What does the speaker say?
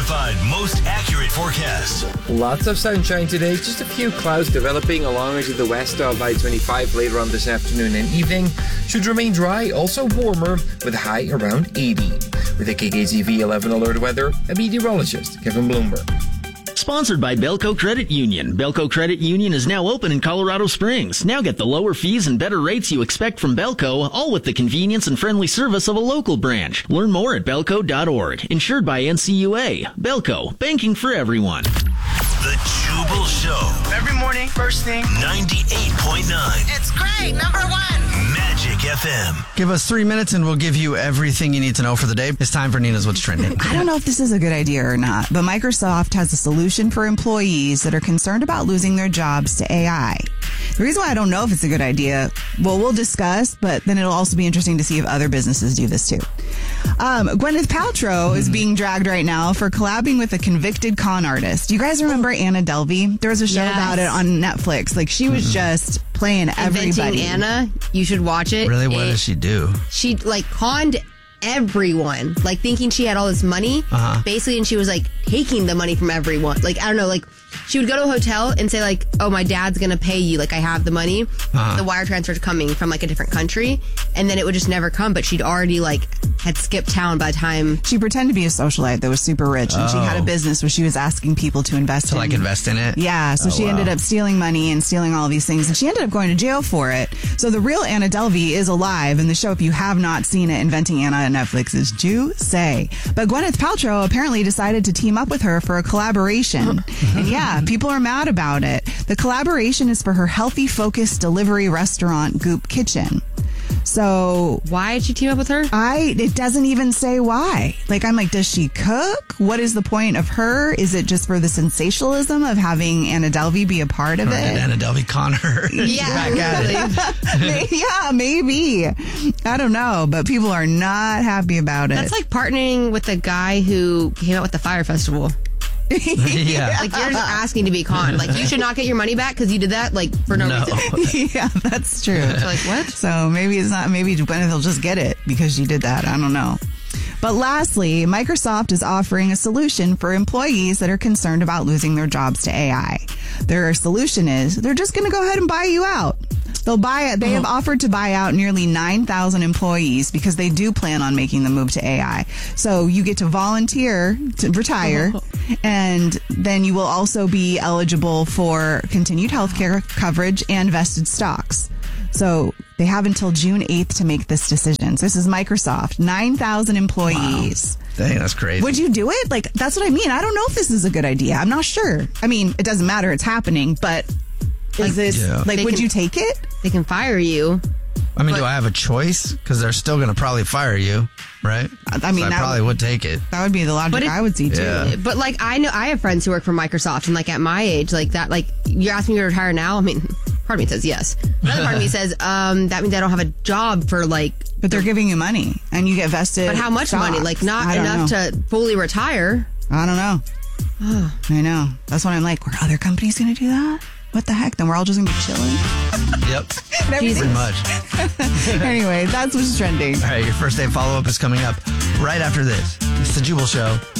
certified most accurate forecast. Lots of sunshine today, just a few clouds developing along to the west of I-25 later on this afternoon and evening. Should remain dry, also warmer, with a high around 80. With the KKZV 11 alert weather, a meteorologist, Kevin Bloomberg. Sponsored by Belco Credit Union. Belco Credit Union is now open in Colorado Springs. Now get the lower fees and better rates you expect from Belco, all with the convenience and friendly service of a local branch. Learn more at belco.org. Insured by NCUA. Belco, banking for everyone. The Jubal Show. Every morning, first thing. 98.9. It's great. Number one. Magic FM. Give us 3 minutes and we'll give you everything you need to know for the day. It's time for Nina's What's Trending. I don't know if this is a good idea or not, but Microsoft has a solution for employees that are concerned about losing their jobs to AI. The reason why I don't know if it's a good idea, well, we'll discuss, but then it'll also be interesting to see if other businesses do this too. Gwyneth Paltrow is being dragged right now for collabing with a convicted con artist. Do you guys remember Anna Delvey? There was a show about it on Netflix. Like, she was just playing everybody. Inventing Anna, you should watch it. Really, what does she do? She conned everyone, thinking she had all this money, basically, and she was taking the money from everyone. I don't know, she would go to a hotel and say oh, my dad's gonna pay you, I have the money. The wire transfer's coming from a different country, and then it would just never come, but she'd already had skipped town by the time. She pretended to be a socialite that was super rich, and she had a business where she was asking people to invest in invest in it? Yeah, so she ended up stealing money and stealing all these things, and she ended up going to jail for it. So the real Anna Delvey is alive, and the show, if you have not seen it, Inventing Anna on Netflix, is juicy. But Gwyneth Paltrow apparently decided to team up with her for a collaboration. And yeah, people are mad about it. The collaboration is for her healthy focused delivery restaurant, Goop Kitchen. So why did she team up with her? It doesn't even say why. I'm does she cook? What is the point of her? Is it just for the sensationalism of having Anna Delvey be a part of it? Did Anna Delvey con her? Yeah, back at it. Yeah, maybe. I don't know, but people are not happy about it. That's like partnering with the guy who came out with the Fire Festival. Yeah. You're just asking to be conned. You should not get your money back because you did that, for no reason. Yeah, that's true. So, what? So maybe it's not, maybe Gwyneth will just get it because you did that. I don't know. But lastly, Microsoft is offering a solution for employees that are concerned about losing their jobs to AI. Their solution is they're just going to go ahead and buy you out. They'll buy it. They have offered to buy out nearly 9,000 employees because they do plan on making the move to AI. So you get to volunteer to retire, and then you will also be eligible for continued healthcare coverage and vested stocks. So they have until June 8th to make this decision. So this is Microsoft, 9,000 employees. Wow. Dang, that's crazy. Would you do it? That's what I mean. I don't know if this is a good idea. I'm not sure. I mean, it doesn't matter. It's happening, but is it, would you take it? They can fire you. I mean, do I have a choice? Because they're still going to probably fire you, right? I mean, so I probably would take it. That would be the logic I would see too. Yeah. But I know I have friends who work for Microsoft, and at my age, you're asking me to retire now. I mean, part of me says yes. Another part of me says that means I don't have a job for But they're giving you money, and you get vested. But how much stocks. money? Not enough to fully retire. I don't know. I know. That's what I'm like. Were other companies going to do that? What the heck? Then we're all just going to be chilling? Yep. Pretty much. Anyway, that's what's trending. All right, your first day follow-up is coming up right after this. It's the Jubal Show.